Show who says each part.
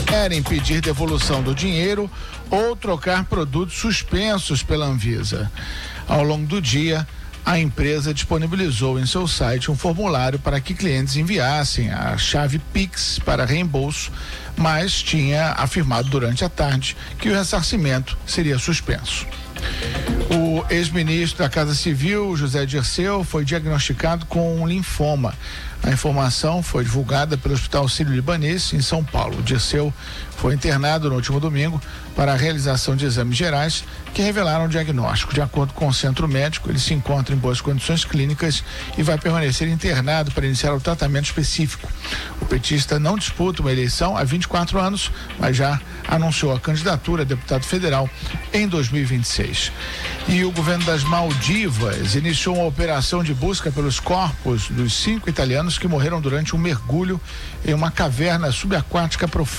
Speaker 1: querem pedir devolução do dinheiro ou trocar produtos suspensos pela Anvisa. Ao longo do dia, a empresa disponibilizou em seu site um formulário para que clientes enviassem a chave Pix para reembolso, mas tinha afirmado durante a tarde que o ressarcimento seria suspenso. O ex-ministro da Casa Civil, José Dirceu, foi diagnosticado com um linfoma. A informação foi divulgada pelo Hospital Sírio-Libanês, em São Paulo. Dirceu foi internado no último domingo para a realização de exames gerais que revelaram o diagnóstico. De acordo com o centro médico, ele se encontra em boas condições clínicas e vai permanecer internado para iniciar o tratamento específico. O petista não disputa uma eleição há 24 anos, mas já anunciou a candidatura a deputado federal em 2026. E o governo das Maldivas iniciou uma operação de busca pelos corpos dos 5 italianos que morreram durante um mergulho em uma caverna subaquática profunda